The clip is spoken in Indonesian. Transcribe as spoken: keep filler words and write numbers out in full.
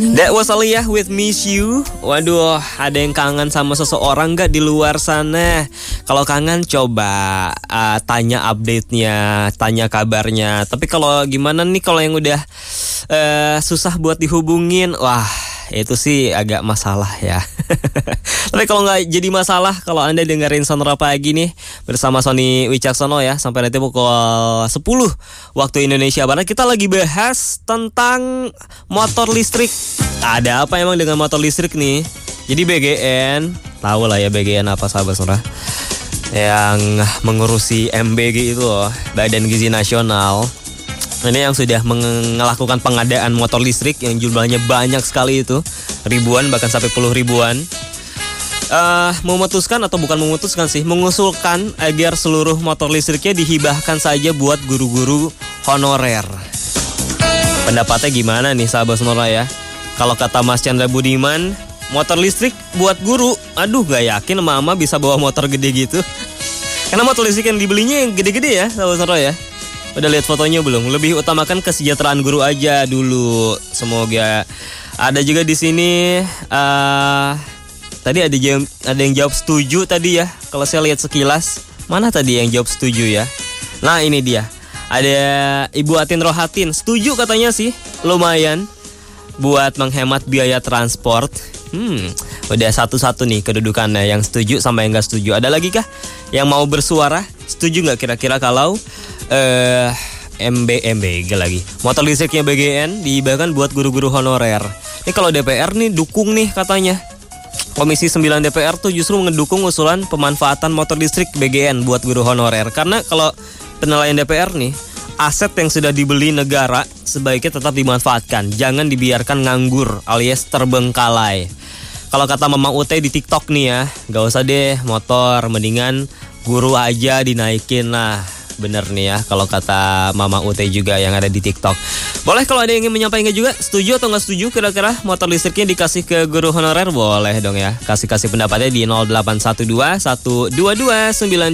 That was Aliyah with Miss You. Waduh, ada yang kangen sama seseorang gak di luar sana? Kalau kangen coba uh, tanya update-nya, tanya kabarnya. Tapi kalau gimana nih kalau yang udah uh, susah buat dihubungin, wah itu sih agak masalah ya. Tapi kalau nggak jadi masalah, kalau Anda dengerin Sonora Pagi nih bersama Sony Wicaksono ya, sampai nanti pukul sepuluh waktu Indonesia Barat, kita lagi bahas tentang motor listrik. Ada apa emang dengan motor listrik nih? Jadi B G N, tahu lah ya B G N apa, sahabat Sonora, yang mengurusi M B G itu loh, Badan Gizi Nasional. Ini yang sudah melakukan pengadaan motor listrik yang jumlahnya banyak sekali itu, ribuan bahkan sampai puluh ribuan. Uh, memutuskan atau bukan memutuskan sih, mengusulkan agar seluruh motor listriknya dihibahkan saja buat guru-guru honorer. Pendapatnya gimana nih sahabat Sonora ya? Kalau kata Mas Chandra Budiman, motor listrik buat guru, aduh gak yakin mama bisa bawa motor gede gitu. Karena motor listrik yang dibelinya yang gede-gede ya sahabat Sonora ya. Udah lihat fotonya belum? Lebih utamakan kesejahteraan guru aja dulu. Semoga. Ada juga di sini. Uh, tadi ada yang ada yang jawab setuju tadi ya. Kalau saya lihat sekilas, mana tadi yang jawab setuju ya? Nah ini dia. Ada Ibu Atin Rohatin. Setuju katanya sih. Lumayan buat menghemat biaya transport. Hmm, udah satu-satu nih kedudukannya, yang setuju sama yang nggak setuju. Ada lagi kah yang mau bersuara? Setuju nggak kira-kira kalau Uh, M B M B G lagi motor listriknya B G N dihibahkan buat guru-guru honorer? Ini kalau D P R nih dukung nih katanya. Komisi sembilan D P R tuh justru ngedukung usulan pemanfaatan motor listrik B G N buat guru honorer. Karena kalau penilaian D P R nih, aset yang sudah dibeli negara sebaiknya tetap dimanfaatkan, jangan dibiarkan nganggur alias terbengkalai. Kalau kata Mama Ute di TikTok nih ya, gak usah deh motor, mendingan guru aja dinaikin. Nah bener nih ya kalau kata Mama Ute juga yang ada di TikTok. Boleh kalau ada yang ingin menyampaikan juga, setuju atau gak setuju kira-kira motor listriknya dikasih ke guru honorer? Boleh dong ya, kasih-kasih pendapatnya di nol delapan satu dua satu dua dua sembilan